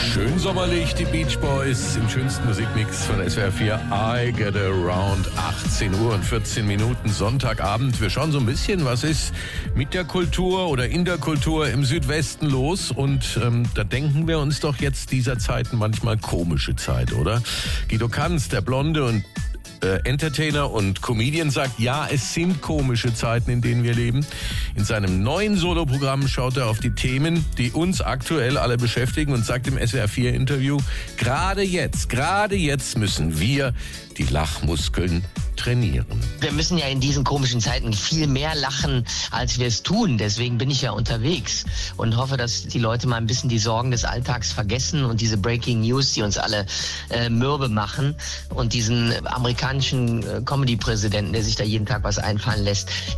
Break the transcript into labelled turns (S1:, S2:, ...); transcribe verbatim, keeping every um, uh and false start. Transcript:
S1: Schön sommerlich, die Beach Boys im schönsten Musikmix von S W R vier. I Get Around, achtzehn Uhr und vierzehn Minuten, Sonntagabend. Wir schauen so ein bisschen, was ist mit der Kultur oder in der Kultur im Südwesten los. Und ähm, da denken wir uns doch jetzt dieser Zeiten manchmal komische Zeit, oder? Guido Kanz, der Blonde und Äh, Entertainer und Comedian, sagt, ja, es sind komische Zeiten, in denen wir leben. In seinem neuen Soloprogramm schaut er auf die Themen, die uns aktuell alle beschäftigen und sagt im S W R vier Interview, gerade jetzt, gerade jetzt müssen wir die Lachmuskeln trainieren.
S2: Wir müssen ja in diesen komischen Zeiten viel mehr lachen, als wir es tun. Deswegen bin ich ja unterwegs und hoffe, dass die Leute mal ein bisschen die Sorgen des Alltags vergessen und diese Breaking News, die uns alle äh, mürbe machen, und diesen amerikanischen äh, Comedy-Präsidenten, der sich da jeden Tag was einfallen lässt.